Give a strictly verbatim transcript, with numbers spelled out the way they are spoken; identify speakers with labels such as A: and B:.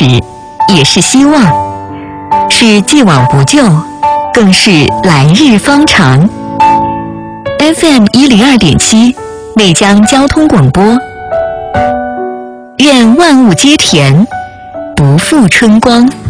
A: 始，也是希望，是既往不咎，更是来日方长。F M 一零二点七，内江交通广播。愿万物皆甜，不负春光。